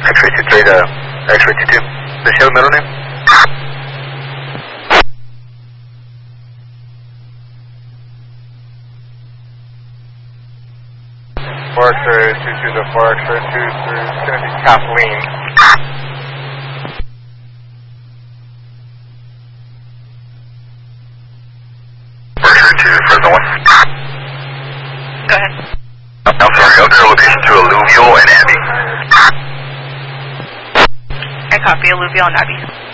X-ray 23 to X-ray 22. Does she have a middle name? Four X-ray 22 to 4 X-ray 23. It's going to be Kathleen. Go ahead. I'm sorry, up there location to Alluvial and Abbey. I copy Alluvial and Abbey.